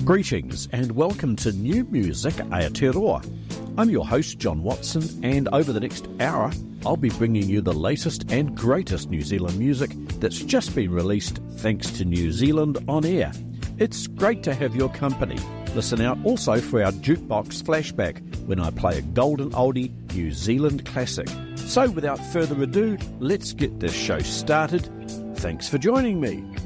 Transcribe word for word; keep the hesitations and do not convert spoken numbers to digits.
Greetings and welcome to New Music Aotearoa. I'm your host John Watson, and over the next hour I'll be bringing you the latest and greatest New Zealand music that's just been released thanks to New Zealand On Air. It's great to have your company. Listen out also for our Jukebox Flashback when I play a golden oldie New Zealand classic. So without further ado, let's get this show started. Thanks for joining me.